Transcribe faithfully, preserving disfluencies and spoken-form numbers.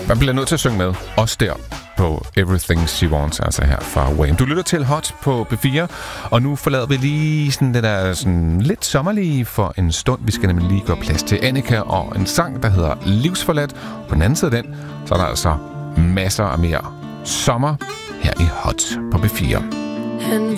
Man bliver nødt til at synge med. Også der på Everything She Wants, altså her fra Wham. Du lytter til Hot på P fire, og nu forlader vi lige sådan det der sådan lidt sommerlige for en stund. Vi skal nemlig lige gøre plads til Annika og en sang, der hedder Livsforladt. På den anden side af den, så er der altså masser af mere sommer her i Hot på P fire. Han